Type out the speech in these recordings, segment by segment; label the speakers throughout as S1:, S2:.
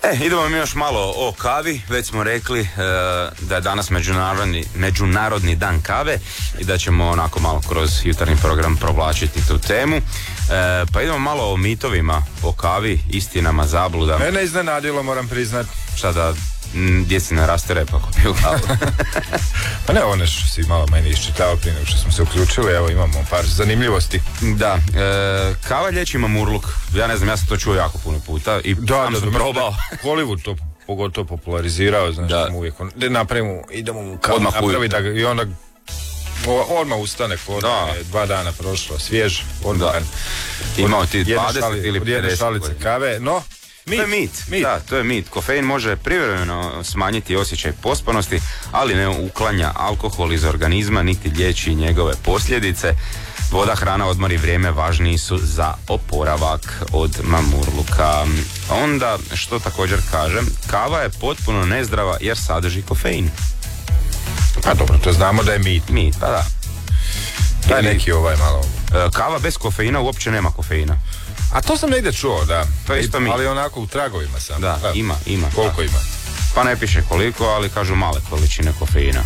S1: Idemo mi još malo o kavi. Već smo rekli da je danas međunarodni dan kave i da ćemo onako malo kroz jutarnji program provlačiti tu temu. Pa idemo malo o mitovima o kavi, istinama, zabludama.
S2: Mene iznenadilo, moram priznat.
S1: Šta da djeci ne raste rep ako piju kavu?
S2: Pa ne, ono što si malo meni iščitao prije nego što smo se uključili, evo imamo par zanimljivosti.
S1: Da, kava liječi mamurluk. Ja ne znam, ja sam to čuo jako puno puta i sam sam probao.
S2: Hollywood to pogotovo popularizirao, znači da mu uvijek napravimo, idemo mu kavu napravi da i onda odmah ustane, da. 2 dana prošlo, svjež, odmah.
S1: Imao ti 20 ili 50
S2: šalice kave, no
S1: To je mit. Da, to je mit. Kofein može privremeno smanjiti osjećaj pospanosti, ali ne uklanja alkohol iz organizma, niti liječi njegove posljedice. Voda, hrana, odmor i vrijeme važniji su za oporavak od mamurluka. Onda, što također kažem, kava je potpuno nezdrava jer sadrži kofein.
S2: Pa dobro, to znamo da je mit.
S1: Mit, pa da.
S2: Daj neki malo.
S1: Kava bez kofeina uopće nema kofeina.
S2: A to sam negdje čuo, da.
S1: To je isto mit.
S2: Ali onako u tragovima sam.
S1: Da, ima.
S2: Koliko ima?
S1: Pa ne piše koliko, ali kažu male količine kofeina.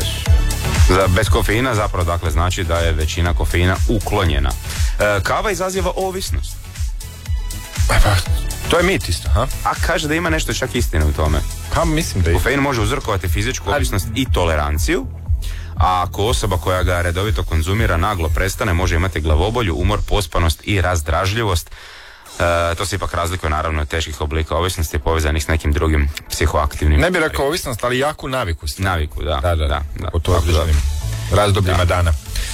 S1: Bez kofeina zapravo dakle znači da je većina kofeina uklonjena. Kava izaziva ovisnost.
S2: Pa, to je mit isto, ha?
S1: A kaže da ima nešto čak istine u tome.
S2: Pa mislim da je.
S1: Kofein može uzrokovati fizičku ovisnost i toleranciju, a ako osoba koja ga redovito konzumira naglo prestane, može imati glavobolju, umor, pospanost i razdražljivost. To se ipak razlikuje naravno od teških oblika ovisnosti povezanih s nekim drugim psihoaktivnim.
S2: Ne bih rekao ovisnost, ali jaku naviku.
S1: Naviku, da.
S2: Po to određenim razdobljima dana.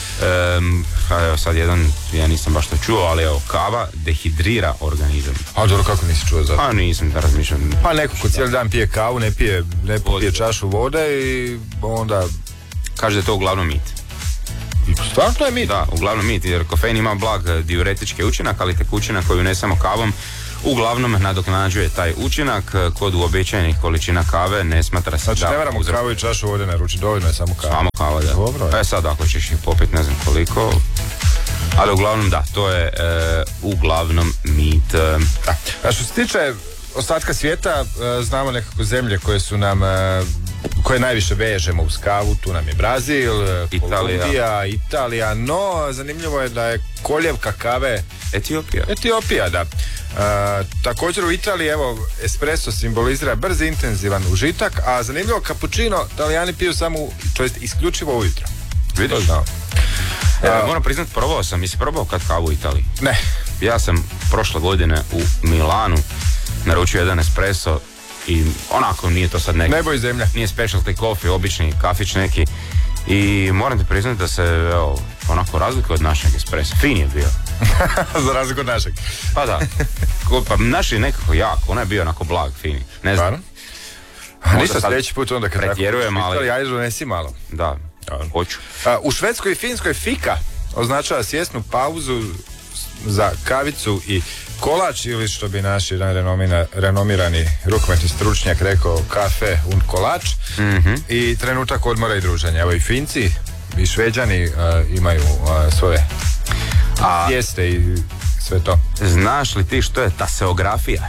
S1: Evo sad ja nisam baš to čuo, ali evo, kava dehidrira organizam.
S2: A dobro, kako nisi čuo za to?
S1: Pa nisam da razmišljam.
S2: Pa neko ko cijeli dan pije kavu, ne pije čašu vode i onda...
S1: Kaže da je to uglavnom mit.
S2: Stvarno to je mit?
S1: Da, uglavnom mit, jer kofein ima blag diuretički učinak, ali tekućina koju unesemo kavom uglavnom nadoknađuje taj učinak. Kod uobičajenih količina kave ne smatra se
S2: znači, ne moramo kavu i čašu vode naručiti, dovoljno je samo kava.
S1: Samo kava, da.
S2: Dobro.
S1: Sad ako ćeš ih popiti ne znam koliko, ali uglavnom da, to je uglavnom mit.
S2: A što se tiče ostatka svijeta, znamo nekako zemlje koje su nam koje najviše vežemo uz kavu, tu nam je Brazil, Kolumbija, Italija, no zanimljivo je da je koljevka kave Etiopija, da. Također u Italiji, evo, espresso simbolizira brz i intenzivan užitak, a zanimljivo cappuccino Italijani piju samo, to jest isključivo ujutro.
S1: Vidiš? Moram priznati, jesi probao kad kavu u Italiji?
S2: Ne.
S1: Ja sam prošle godine u Milanu naručio jedan espresso i onako nije to sad neki...
S2: Nebo i zemlja.
S1: Nije specialty coffee, obični kafić neki. I moram ti priznati da se, evo, onako razlikuje od našeg espressa. Fin je bio.
S2: Za razliku od našeg.
S1: Pa da. Pa naš je nekako jak, ona je bio onako blag, fini. Ne znam.
S2: Ništa sljedeći put onda kad
S1: pretjerujem, ali...
S2: Ajde, donesi malo.
S1: Da, hoću.
S2: U Švedskoj i Finskoj fika označava svjesnu pauzu za kavicu i kolač, ili što bi naš jedan renomirani rukometni stručnjak rekao, kafe und kolač, i trenutak odmora i druženja. Evo i Finci i Šveđani imaju svoje sjeste i sve to.
S1: Znaš li ti što je taseografija?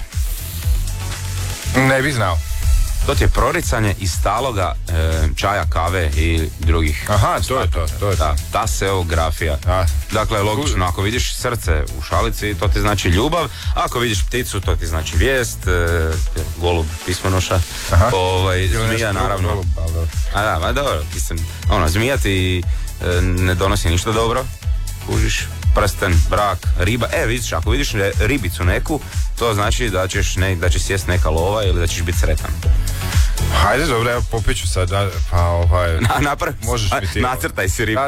S2: Ne bih znao.
S1: To ti je proricanje iz staloga čaja, kave i drugih.
S2: Aha, to je
S1: da, taseografija. Dakle, logično, ako vidiš srce u šalici, to ti znači ljubav, ako vidiš pticu, to ti znači vijest, golub pismonoša, zmija naravno. Dobro, zmija ti ne donosi ništa dobro, kužiš, prsten, brak, riba. Vidiš, ako vidiš ribicu neku, to znači da će sjest neka lova ili da ćeš biti sretan.
S2: Hajde, dobro, evo popiću sad, možeš mi ti...
S1: Nacrtaj si ribu.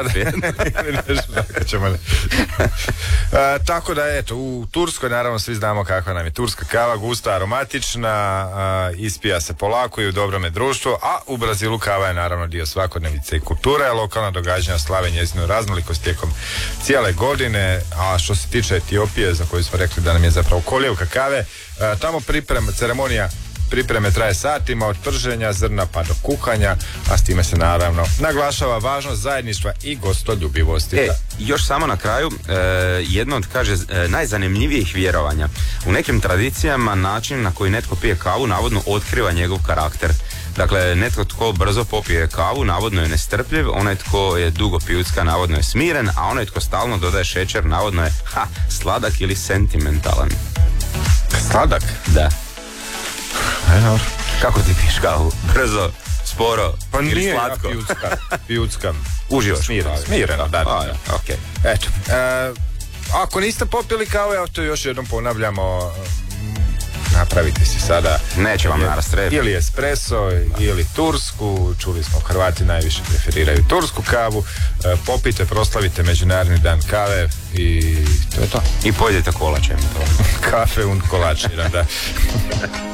S2: Tako da, eto, u Turskoj naravno svi znamo kakva nam je turska kava, gusta, aromatična, ispija se polako i u dobrome društvu, a u Brazilu kava je naravno dio svakodnevice i kulture, lokalna događanja slave njezinu raznolikost tijekom cijele godine, a što se tiče Etiopije, za koju smo rekli da nam je zapravo koljevka kave, tamo priprema ceremonija pripreme traje satima od prženja zrna pa do kuhanja, a s time se naravno naglašava važnost zajedništva i gostoljubivosti.
S1: Još samo na kraju, jedno od, kaže, najzanimljivijih vjerovanja. U nekim tradicijama način na koji netko pije kavu navodno otkriva njegov karakter. Dakle, netko tko brzo popije kavu navodno je nestrpljiv, onaj tko je dugo pijucka navodno je smiren, a onaj tko stalno dodaje šećer navodno je sladak ili setimentalan.
S2: Sladak?
S1: Da. Kako ti piješ kavu? Brzo, sporo ili slatko?
S2: Pa pijucka.
S1: Uživaš?
S2: Smireno, da.
S1: Okay.
S2: Eto, ako niste popili kavu, evo to još jednom ponavljamo, napravite si sada
S1: neće vam narastrepi
S2: ili espresso ili tursku. Čuli smo, Hrvati najviše preferiraju tursku kavu. Popite, proslavite Međunarodni dan kave i to je to.
S1: I pojedite kolačem.
S2: Kafe und kolač, da.